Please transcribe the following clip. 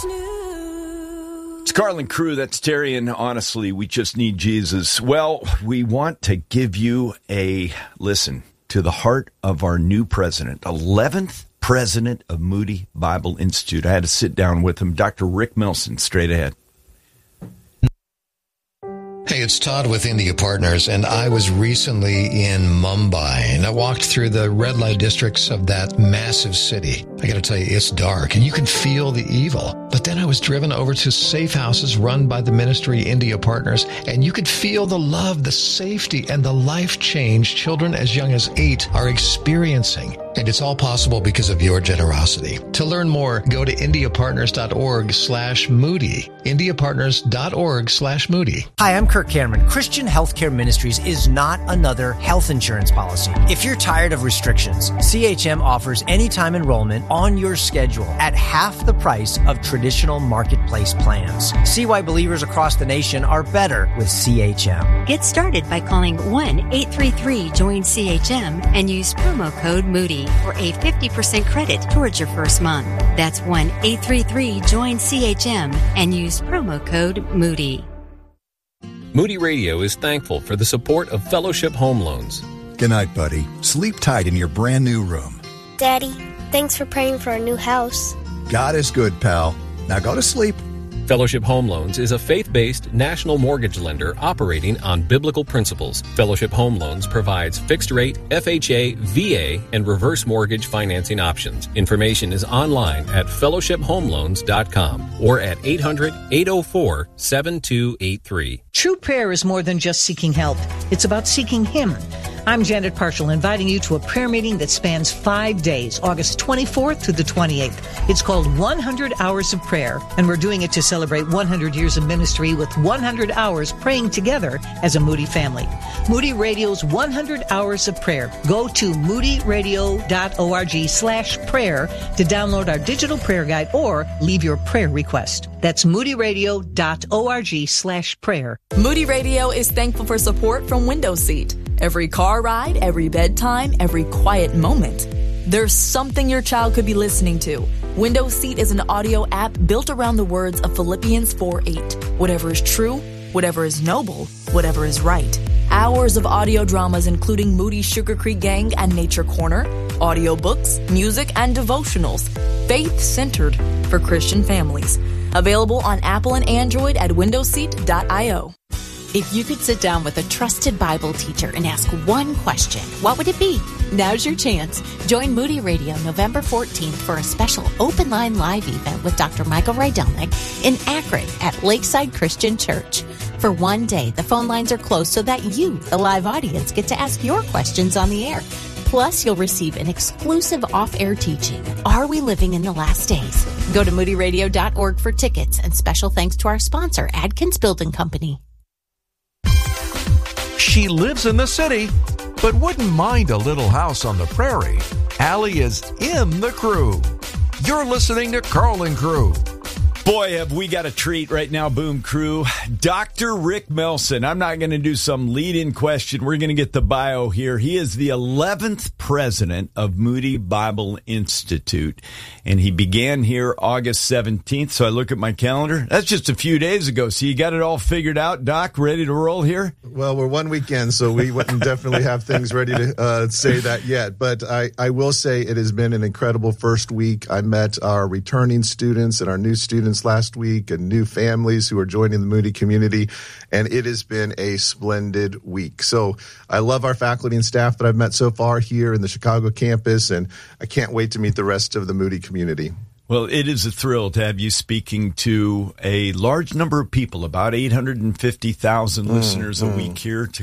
It's Carlin Crew, that's Terry, and honestly, we just need Jesus. Well, we want to give you a listen to the heart of our new president, 11th president of Moody Bible Institute. I had to sit down with him, Dr. Rick Melson, straight ahead. Hey, it's Todd with India Partners, and I was recently in Mumbai, and I walked through the red light districts of that massive city. I got to tell you, it's dark, and you can feel the evil. But then I was driven over to safe houses run by the ministry India Partners, and you could feel the love, the safety, and the life change children as young as 8 are experiencing. And it's all possible because of your generosity. To learn more, go to indiapartners.org/Moody. indiapartners.org/Moody. Hi, I'm Kirk Cameron. Christian Healthcare Ministries is not another health insurance policy. If you're tired of restrictions, CHM offers anytime enrollment on your schedule at half the price of traditional marketplace plans. See why believers across the nation are better with CHM. Get started by calling 1-833-JOIN-CHM and use promo code Moody for a 50% credit towards your first month. That's 1-833-JOIN-CHM and use promo code Moody. Moody Radio is thankful for the support of Fellowship Home Loans. Good night, buddy. Sleep tight in your brand new room. Daddy, thanks for praying for our new house. God is good, pal. Now go to sleep. Fellowship Home Loans is a faith-based national mortgage lender operating on biblical principles. Fellowship Home Loans provides fixed-rate, FHA, VA, and reverse mortgage financing options. Information is online at fellowshiphomeloans.com or at 800-804-7283. True prayer is more than just seeking help. It's about seeking Him. I'm Janet Parshall, inviting you to a prayer meeting that spans 5 days, August 24th through the 28th. It's called 100 Hours of Prayer, and we're doing it to celebrate 100 years of ministry with 100 hours praying together as a Moody family. Moody Radio's 100 Hours of Prayer. Go to moodyradio.org/prayer to download our digital prayer guide or leave your prayer request. That's moodyradio.org/prayer. Moody Radio is thankful for support from Window Seat. Every car ride, every bedtime, every quiet moment. There's something your child could be listening to. Window Seat is an audio app built around the words of Philippians 4:8. Whatever is true, whatever is noble, whatever is right. Hours of audio dramas including Moody Sugar Creek Gang and Nature Corner, audiobooks, music, and devotionals. Faith-centered for Christian families. Available on Apple and Android at windowseat.io. If you could sit down with a trusted Bible teacher and ask one question, what would it be? Now's your chance. Join Moody Radio November 14th for a special open line live event with Dr. Michael Rydelnik in Akron at Lakeside Christian Church. For one day, the phone lines are closed so that you, the live audience, get to ask your questions on the air. Plus, you'll receive an exclusive off-air teaching, Are We Living in the Last Days? Go to moodyradio.org for tickets, and special thanks to our sponsor, Adkins Building Company. She lives in the city, but wouldn't mind a little house on the prairie. Allie is in the crew. You're listening to Carlin Crew. Boy, have we got a treat right now, Boom Crew. Dr. Rick Melson. I'm not going to do some lead-in question. We're going to get the bio here. He is the 11th president of Moody Bible Institute, and he began here August 17th. So I look at my calendar. That's just a few days ago. So you got it all figured out, Doc? Ready to roll here? Well, we're one weekend, so we wouldn't definitely have things ready to say that yet. But I will say it has been an incredible first week. I met our returning students and our new students last week and new families who are joining the Moody community, and it has been a splendid week. So I love our faculty and staff that I've met so far here in the Chicago campus, and I can't wait to meet the rest of the Moody community. Well, it is a thrill to have you speaking to a large number of people, about 850,000 listeners a week here to